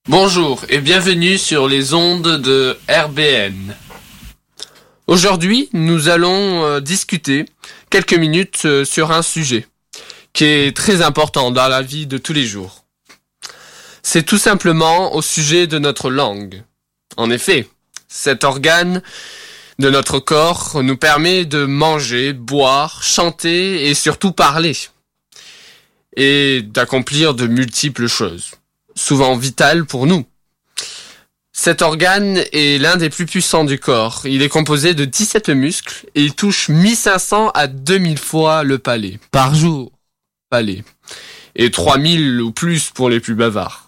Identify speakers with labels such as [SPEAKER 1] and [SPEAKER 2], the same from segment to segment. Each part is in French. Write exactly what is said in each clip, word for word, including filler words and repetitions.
[SPEAKER 1] Bonjour et bienvenue sur les ondes de R B N. Aujourd'hui, nous allons euh, discuter quelques minutes euh, sur un sujet qui est très important dans la vie de tous les jours. C'est tout simplement au sujet de notre langue. En effet, cet organe de notre corps nous permet de manger, boire, chanter et surtout parler. Et d'accomplir de multiples choses, souvent vitales pour nous. Cet organe est l'un des plus puissants du corps. Il est composé de dix-sept muscles et il touche mille cinq cents à deux mille fois le palais par jour. Palais. Et trois mille ou plus pour les plus bavards.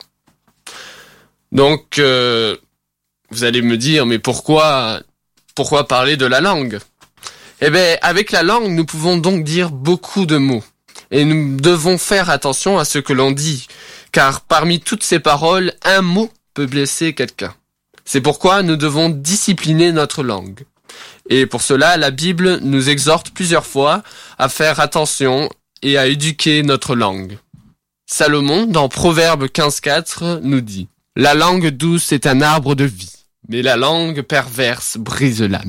[SPEAKER 1] Donc, euh, vous allez me dire, mais pourquoi, pourquoi parler de la langue ? Eh bien, avec la langue, nous pouvons donc dire beaucoup de mots. Et nous devons faire attention à ce que l'on dit, car parmi toutes ces paroles, un mot peut blesser quelqu'un. C'est pourquoi nous devons discipliner notre langue. Et pour cela, la Bible nous exhorte plusieurs fois à faire attention et à éduquer notre langue. Salomon, dans Proverbe quinze quatre, nous dit « La langue douce est un arbre de vie, mais la langue perverse brise l'âme. »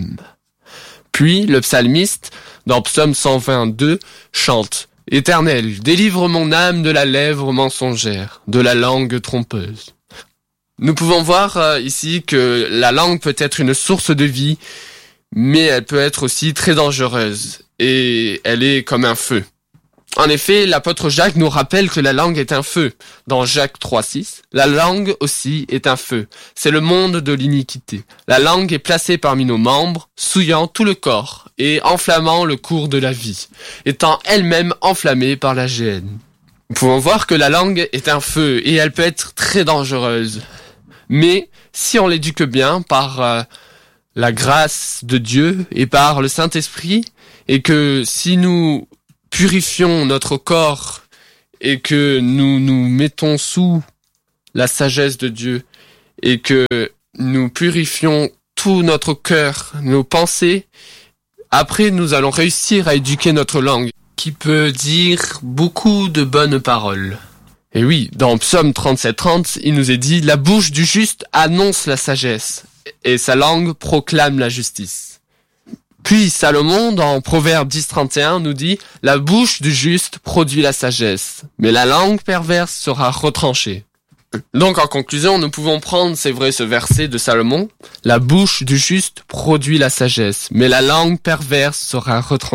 [SPEAKER 1] Puis, le psalmiste, dans Psaume cent vingt-deux, chante « Éternel, délivre mon âme de la lèvre mensongère, de la langue trompeuse. » Nous pouvons voir euh, ici que la langue peut être une source de vie, mais elle peut être aussi très dangereuse, et elle est comme un feu. En effet, l'apôtre Jacques nous rappelle que la langue est un feu. Dans Jacques trois six, la langue aussi est un feu. C'est le monde de l'iniquité. La langue est placée parmi nos membres, souillant tout le corps et enflammant le cours de la vie, étant elle-même enflammée par la géhenne. Nous pouvons voir que la langue est un feu et elle peut être très dangereuse. Mais si on l'éduque bien par euh, la grâce de Dieu et par le Saint-Esprit, et que si nous purifions notre corps et que nous nous mettons sous la sagesse de Dieu et que nous purifions tout notre cœur, nos pensées, après nous allons réussir à éduquer notre langue qui peut dire beaucoup de bonnes paroles. Et oui, dans Psaume trente-sept trente, il nous est dit « La bouche du juste annonce la sagesse, et sa langue proclame la justice. » Puis Salomon, dans Proverbe dix trente et un, nous dit « La bouche du juste produit la sagesse, mais la langue perverse sera retranchée. » Donc en conclusion, nous pouvons prendre, c'est vrai, ce verset de Salomon « La bouche du juste produit la sagesse, mais la langue perverse sera retranchée. »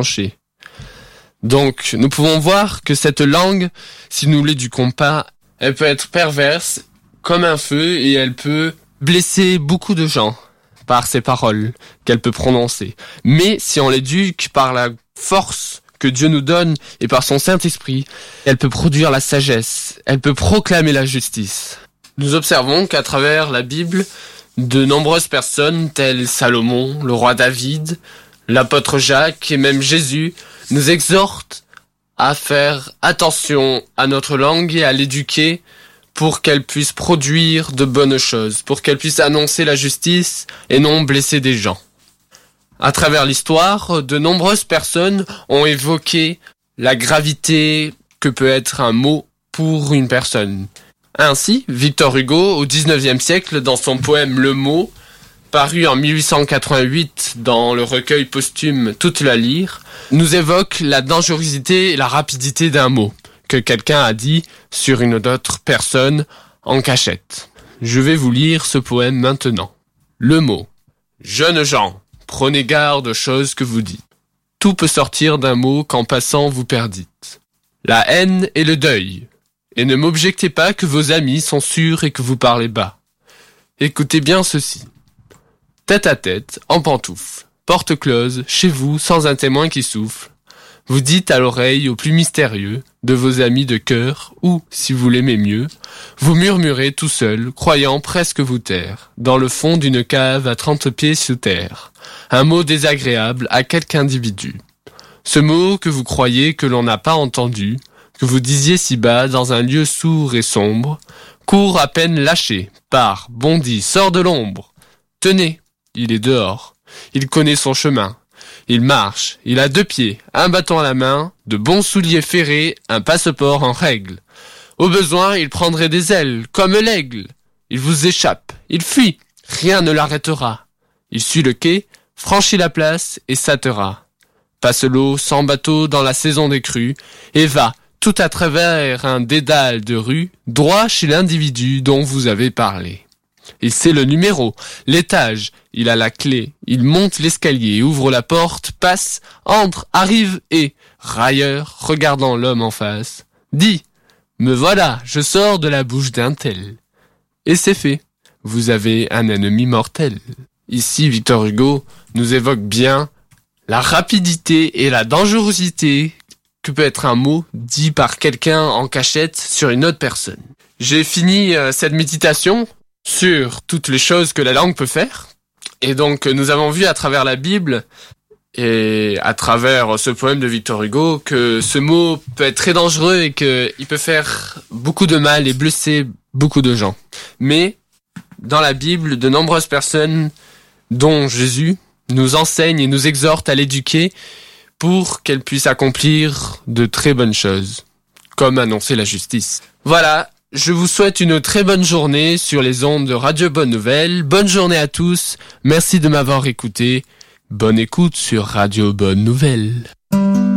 [SPEAKER 1] Donc, nous pouvons voir que cette langue, si nous l'éduquons pas, elle peut être perverse comme un feu et elle peut blesser beaucoup de gens par ses paroles qu'elle peut prononcer. Mais si on l'éduque par la force que Dieu nous donne et par son Saint-Esprit, elle peut produire la sagesse, elle peut proclamer la justice. Nous observons qu'à travers la Bible, de nombreuses personnes telles Salomon, le roi David, l'apôtre Jacques et même Jésus nous exhortent à faire attention à notre langue et à l'éduquer pour qu'elle puisse produire de bonnes choses, pour qu'elle puisse annoncer la justice et non blesser des gens. À travers l'histoire, de nombreuses personnes ont évoqué la gravité que peut être un mot pour une personne. Ainsi, Victor Hugo, au dix-neuvième siècle, dans son poème Le Mot, paru en mille huit cent quatre-vingt-huit dans le recueil posthume Toute la lyre, nous évoque la dangerosité et la rapidité d'un mot que quelqu'un a dit sur une autre personne en cachette. Je vais vous lire ce poème maintenant. Le mot. Jeunes gens, prenez garde aux choses que vous dites. Tout peut sortir d'un mot qu'en passant vous perdites. La haine et le deuil. Et ne m'objectez pas que vos amis sont sûrs et que vous parlez bas. Écoutez bien ceci. Tête à tête, en pantoufles, porte close, chez vous, sans un témoin qui souffle. Vous dites à l'oreille au plus mystérieux de vos amis de cœur, ou, si vous l'aimez mieux, vous murmurez tout seul, croyant presque vous taire, dans le fond d'une cave à trente pieds sous terre, un mot désagréable à quelque individu. Ce mot que vous croyez que l'on n'a pas entendu, que vous disiez si bas dans un lieu sourd et sombre, court à peine lâché, part, bondit, sort de l'ombre. Tenez, il est dehors, il connaît son chemin, il marche, il a deux pieds, un bâton à la main, de bons souliers ferrés, un passeport en règle. Au besoin, il prendrait des ailes, comme l'aigle. il vous échappe, il fuit, rien ne l'arrêtera. Il suit le quai, franchit la place et s'hâtera. Passe l'eau sans bateau dans la saison des crues et va, tout à travers un dédale de rues, droit chez l'individu dont vous avez parlé. Il sait le numéro, l'étage, il a la clé, il monte l'escalier, ouvre la porte, passe, entre, arrive et, railleur, regardant l'homme en face, dit « Me voilà, je sors de la bouche d'un tel. » Et c'est fait, vous avez un ennemi mortel. Ici, Victor Hugo nous évoque bien la rapidité et la dangerosité que peut être un mot dit par quelqu'un en cachette sur une autre personne. J'ai fini euh, cette méditation sur toutes les choses que la langue peut faire. Et donc, nous avons vu à travers la Bible et à travers ce poème de Victor Hugo que ce mot peut être très dangereux et qu'il peut faire beaucoup de mal et blesser beaucoup de gens. Mais dans la Bible, de nombreuses personnes, dont Jésus, nous enseignent et nous exhortent à l'éduquer pour qu'elle puisse accomplir de très bonnes choses, comme annoncer la justice. Voilà, je vous souhaite une très bonne journée sur les ondes de Radio Bonne Nouvelle. Bonne journée à tous, merci de m'avoir écouté. Bonne écoute sur Radio Bonne Nouvelle.